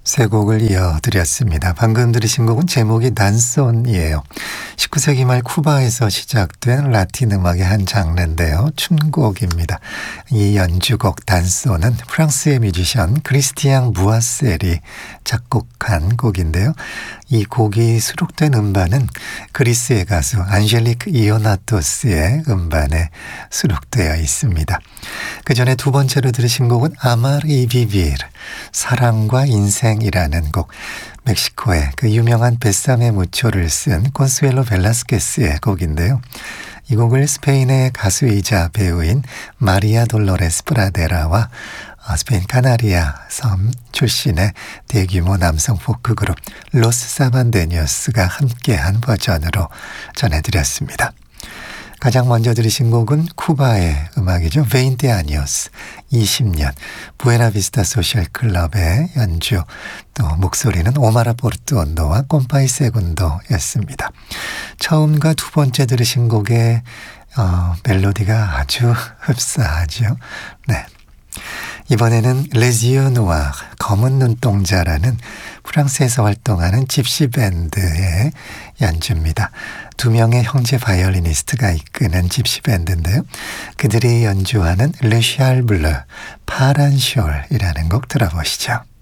세 곡을 이어드렸습니다. 방금 들으신 곡은 제목이 단손이에요. 19세기 말 쿠바에서 시작된 라틴 음악의 한 장르인데요. 춘곡입니다. 이 연주곡 단손은 프랑스의 뮤지션 크리스티앙 무아셀이 작곡한 곡인데요. 이 곡이 수록된 음반은 그리스의 가수 안젤리크 이오나토스의 음반에 수록되어 있습니다. 그 전에 두 번째로 들으신 곡은 아마르 이 비비르, 사랑과 인생이라는 곡, 멕시코의 그 유명한 베사메 무초를 쓴 콘수엘로 벨라스케스의 곡인데요. 이 곡을 스페인의 가수이자 배우인 마리아 돌로레스 프라데라와 스페인 카나리아 섬 출신의 대규모 남성 포크 그룹 로스 사반데니오스가 함께한 버전으로 전해드렸습니다. 가장 먼저 들으신 곡은 쿠바의 음악이죠. 베인테 아니오스 20년 부에나비스타 소셜 클럽의 연주, 또 목소리는 오마라 포르투온도와 꼼파이 세군도였습니다. 처음과 두 번째 들으신 곡의 멜로디가 아주 흡사하죠. 네. 이번에는 레지오 노아 검은 눈동자라는 프랑스에서 활동하는 집시 밴드의 연주입니다. 두 명의 형제 바이올리니스트가 이끄는 집시 밴드인데요. 그들이 연주하는 르 샬 블루 파란 숄이라는 곡 들어보시죠.